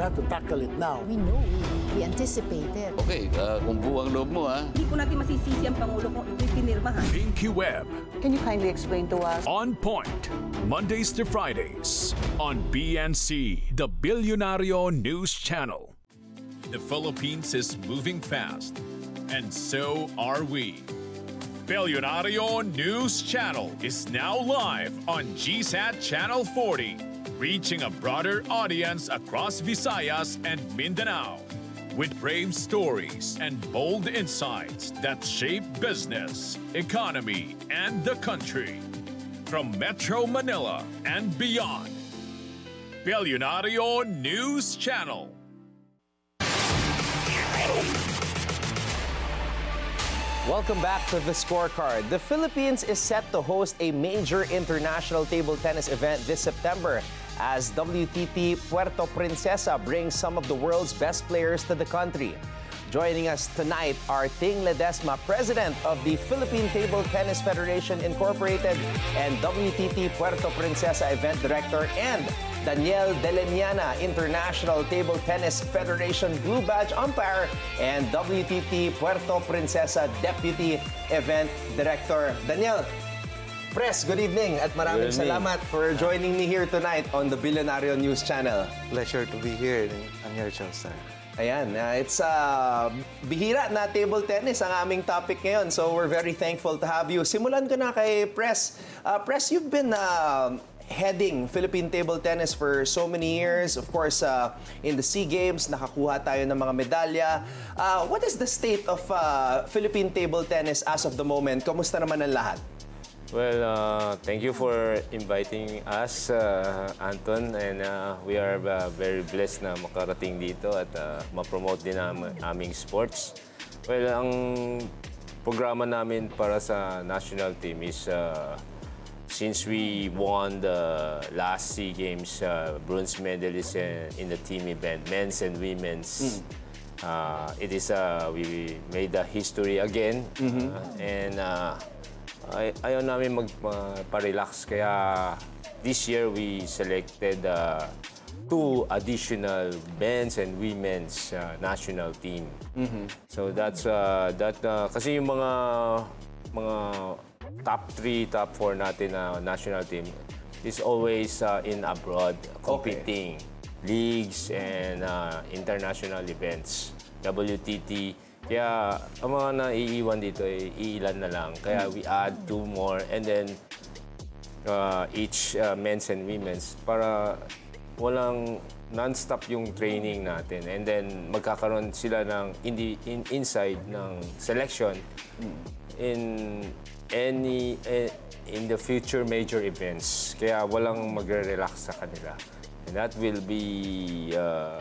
have to tackle it now. We know, we anticipate it. Okay, kung buwang loob mo, ha? Hindi po natin masisisi ang Pangulo kung ipinirmahan. Pinky Web. Can you kindly explain to us? On Point. Mondays to Fridays. On BNC, the Billionario News Channel. The Philippines is moving fast. And so are we. Billionario News Channel is now live on GSAT Channel 40, reaching a broader audience across Visayas and Mindanao, with brave stories and bold insights that shape business, economy, and the country. From Metro Manila and beyond, Billionario News Channel. Welcome back to The Scorecard. The Philippines is set to host a major international table tennis event this September as WTT Puerto Princesa brings some of the world's best players to the country. Joining us tonight are Ting Ledesma, President of the Philippine Table Tennis Federation Incorporated and WTT Puerto Princesa Event Director, and Daniel Deleniana, International Table Tennis Federation Blue Badge Umpire and WTT Puerto Princesa Deputy Event Director. Daniel, Press, good evening at maraming salamat for joining me here tonight on the Billionario News Channel. Pleasure to be here on your show, sir. Ayan, it's bihira na table tennis ang aming topic ngayon. So we're very thankful to have you. Simulan ko na kay Press. Press, you've been heading Philippine table tennis for so many years. Of course, in the SEA Games, nakakuha tayo ng mga medalya. What is the state of Philippine table tennis as of the moment? Kamusta naman ang lahat? Well, thank you for inviting us, Anton, and we are very blessed na makarating dito at ma-promote din ang aming sports. Well, ang programa namin para sa national team is since we won the last SEA Games bronze medalists in the team event, men's and women's, it is we made the history again, and ayaw namin magpa-relax. Kaya this year we selected 2 additional men's and women's national team. So that's kasi yung mga top 3, top 4 natin na national team is always in abroad competing leagues and international events, WTT. Kaya ang mga naiiwan dito ay iilan na lang. Kaya we add 2 more and then each men's and women's para walang non-stop yung training natin. And then magkakaroon sila ng inside ng selection in the future major events. Kaya walang magre-relax sa kanila. And that will be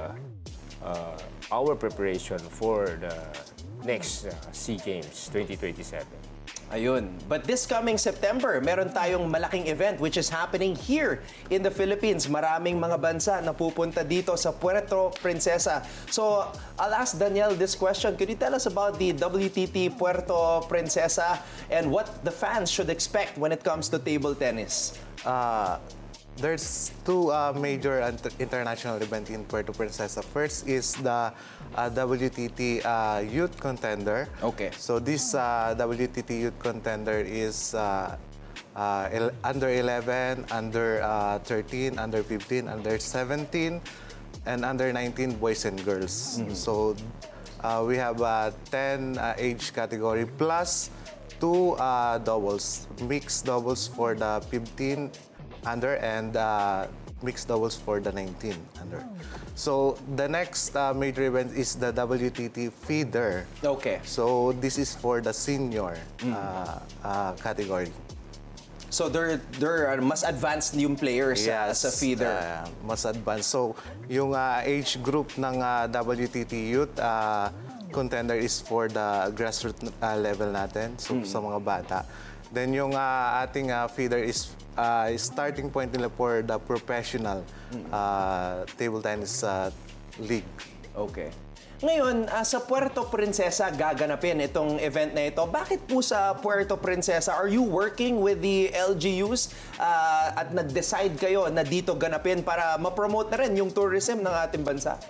our preparation for the next SEA Games 2027. Ayun. But this coming September, meron tayong malaking event which is happening here in the Philippines. Maraming mga bansa na pupunta dito sa Puerto Princesa. So, I'll ask Daniel this question. Could you tell us about the WTT Puerto Princesa and what the fans should expect when it comes to table tennis? There's 2 major international events in Puerto Princesa. First is the WTT Youth Contender. Okay. So this WTT Youth Contender is under 11, under 13, under 15, under 17, and under 19 boys and girls. So we have 10 age category plus 2 doubles, mixed doubles for the 15 under and mixed doubles for the 19 under. So the next major event is the WTT Feeder. Okay. So this is for the senior category. So they're mas advanced yung players sa feeder. Mas advanced. So yung age group ng WTT Youth Contender is for the grassroots level natin, so sa mga bata. Then yung ating feeder is starting point nila for the professional table tennis league. Okay. Ngayon, sa Puerto Princesa gaganapin itong event na ito. Bakit po sa Puerto Princesa? Are you working with the LGUs at nag-decide kayo na dito ganapin para ma-promote na rin yung tourism ng ating bansa?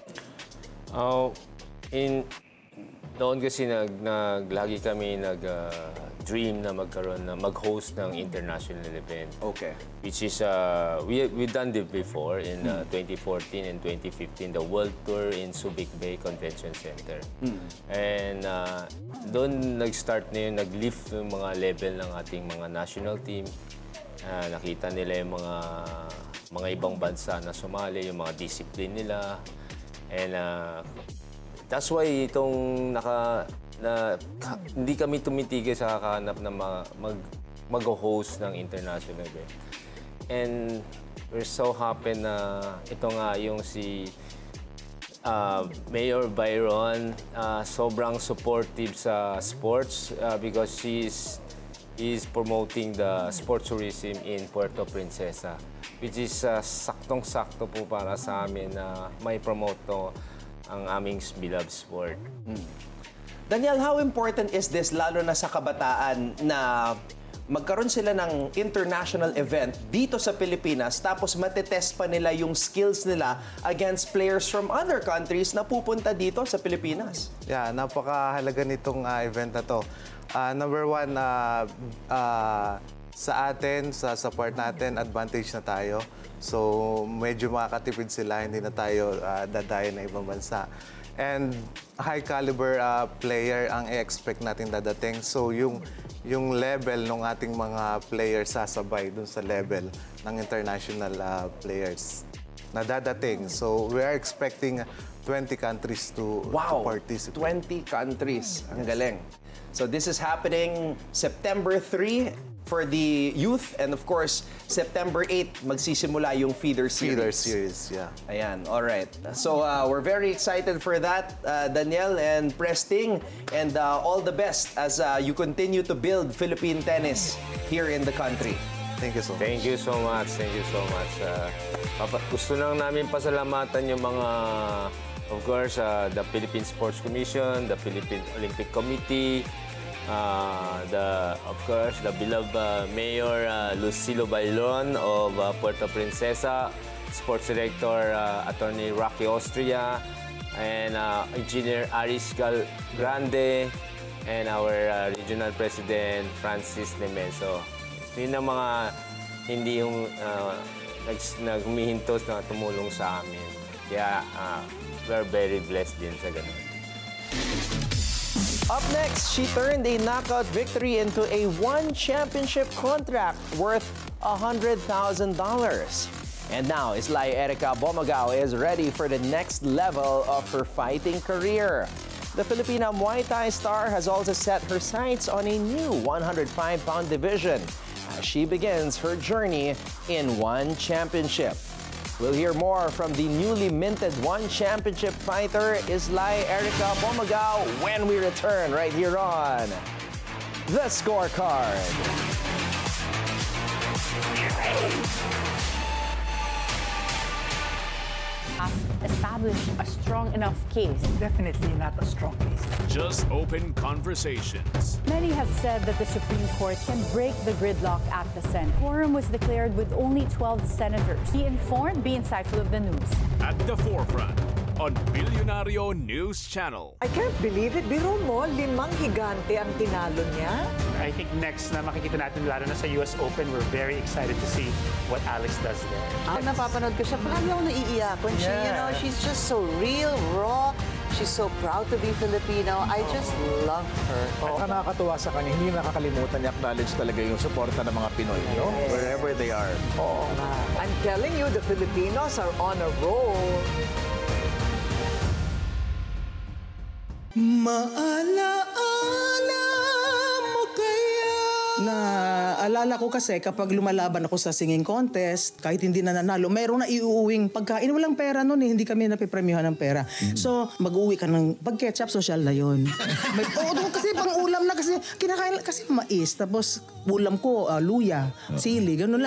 Noon kasi lagi kami dream na mag-host ng international event. Okay. Which is, we've done it before in 2014 and 2015, the World Tour in Subic Bay Convention Center. And doon nag-start na yun, nag-lift yung mga level ng ating mga national team. Nakita nila yung mga ibang bansa na sumali, yung mga discipline nila. And that's why itong hindi kami tumitigil sa kakahanap na mag-host ng international event. And we're so happy na ito nga yung si Mayor Byron, sobrang supportive sa sports because he's promoting the sports tourism in Puerto Princesa, which is saktong-sakto po para sa amin na may promote to ang aming beloved sport. Daniel, how important is this lalo na sa kabataan na magkaroon sila ng international event dito sa Pilipinas tapos matetest pa nila yung skills nila against players from other countries na pupunta dito sa Pilipinas? Yeah, napakahalaga nitong event na to. Number one, sa atin, sa support natin, advantage na tayo. So, medyo makakatipid sila, hindi na tayo dadayo na ibang bansa. And high caliber player ang i-expect natin dadating. So, yung level ng ating mga players sasabay dun sa level ng international players na dadating. So, we are expecting 20 countries to participate. 20 countries. Ang galing. So, this is happening September 3 for the youth, and of course, September 8, magsisimula yung feeder series. Feeder series, yeah. Ayan, all right. So, we're very excited for that, Daniel and Presting, and all the best as you continue to build Philippine tennis here in the country. Thank you so much. Thank you so much. Thank you so much. Gusto lang namin pasalamatan yung mga, of course, the Philippine Sports Commission, the Philippine Olympic Committee, of course, the beloved Mayor Lucilo Bayron of Puerto Princesa, Sports Director Attorney Rocky Austria, and Engineer Aris Grande, and our Regional President Francis Nemenso. Yun ang mga hindi yung naghumihintos na tumulong sa amin. Kaya we're very blessed din sa ganun. Up next, she turned a knockout victory into a one championship contract worth $100,000. And now, Islay Erica Bomagao is ready for the next level of her fighting career. The Filipina Muay Thai star has also set her sights on a new 105-pound division as she begins her journey in one championship. We'll hear more from the newly minted one championship fighter, Islay Erica Bomagao, when we return right here on The Scorecard. Established a strong enough case. Definitely not a strong case. Just open conversations. Many have said that the Supreme Court can break the gridlock at the Senate. Quorum was declared with only 12 senators. Be informed, be insightful of the news. At the forefront on Billionario News Channel. I can't believe it. Biro mo, 5 higante ang tinalo niya. I think next na makikita natin, lalo na sa US Open, we're very excited to see what Alex does there. Ang napapanood ko siya, parang ako naiiyak. When she, you know, she's just so real, raw. She's so proud to be Filipino. I just love her. At nakakatuwa sa kanya, hindi nakakalimutan niya acknowledge talaga yung suporta ng mga Pinoy, no? Wherever they are. Oo nga. I'm telling you, the Filipinos are on a roll. Maalaala mo kaya? Naalala ko kasi kapag lumalaban ako sa singing contest, kahit hindi na nanalo, mayroong na iuuwing pagkain. Walang pera noon eh, hindi kami napipremyohan ng pera. So, mag-uwi ka ng pag-ketchup, social na yun. Kasi pang ulam na kasi kinakain kasi mais. Tapos ulam ko, luya, sili, ganun lang.